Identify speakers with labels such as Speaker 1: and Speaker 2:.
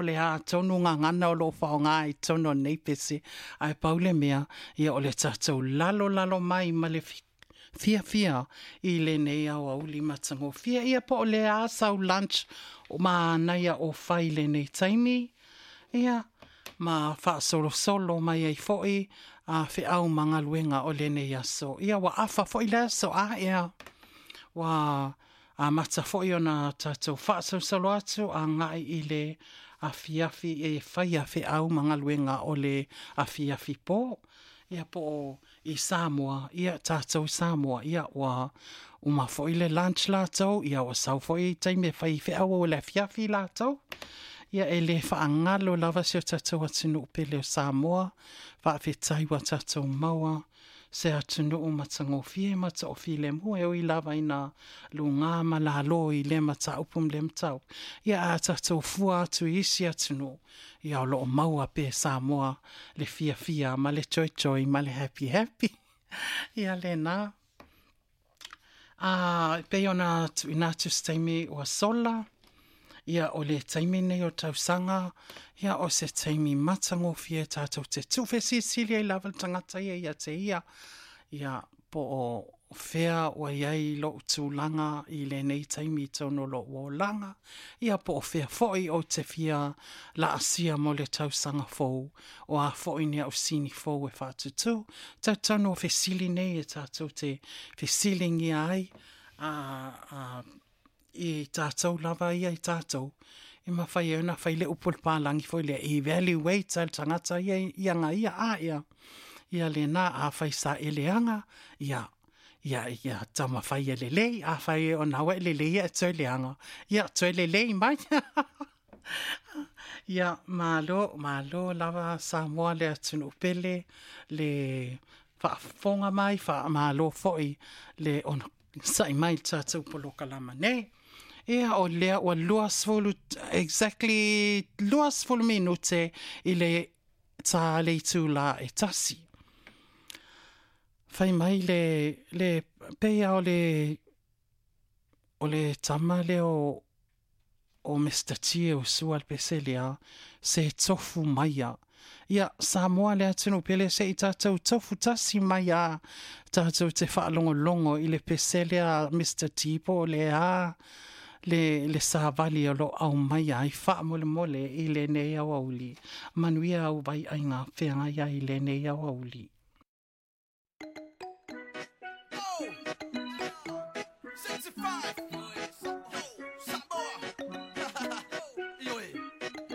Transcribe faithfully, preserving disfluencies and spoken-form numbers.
Speaker 1: le ha tonu ngā ngana o lo whao ngā i tono nei pese ai paule mea ia o le tātou lalo lalo mai ma le fia fia i le nei au au li matango fia ia po o le a sau lunch o ma naia o whai le nei taimi ia ma wha solo solo mai ai foi a whi au manga luenga o le nei aso ia wa awha foi le aso a ia wa a mata foi ona tātou wha solo solo atu a ngai i le a fiafi e whai a whi au manga luenga o le a fiafi po ia po i Samoa, ia tātou Samoa, ia wa uma foi le lunch lātou, ia wa sau foi taime whai whi au o le fiafi lātou. Ia e le whaangalo lava si o tātou atunu upele o Samoa, wha whetai wa tātou maua, se atunu o matango fie mata o fi le mua e o i lava ina lunga ma la lo i le mata upum le mtau. Ia a tātou fua atu isi atunu, ia o loo maua pe Samoa, le fia fia, ma le choi choi, ma le happy happy. Ia le nā. A pe ona tu inatu staimi o sola, ia o le taimi nei o tausanga, ia o se taimi matango fie tātou te tuwhesi sili ai lava tangata ia ia te ia, ia po o whea o iai lo tūlanga i le nei taimi tono lo o langa, ia po o whea foi o te fia la asia mo le tausanga fou, o a foi nea o sini fou e whātutu, tau tano o whesili nei e tātou te whesili ngi ai, a... a i tātou lava ia i tātou. I ma whai euna whai le upul pālangi foi le i evaluate al tangata ia ianga ia a ia. Ia le nā a whai sa eleanga, ia, ia, ia, tama whai e le lei, a whai o nawa e le lei e tue leanga. Ia, tue le lei mai. Ia, malo, malo lava Samoa le atunu upele, le whaafonga mai, wha malo foi, le ona sai mai tātou poloka lama nei. Ea o lea o luas folu, exactly luas folu minute i le tā le tūla e tasi. Whai mai le, le pea o le, o le tama le o, o mister T o sual peselia se tofu maia. Ia Samoa le atunu pele se i tātou tofu tasi maia tātou te whaalongo longo i le peselia mister T po le a le le savali o lo au mai ai fa mole mole i le nei au auli manuia au vai ai ngā whenga ia i le nei au auli.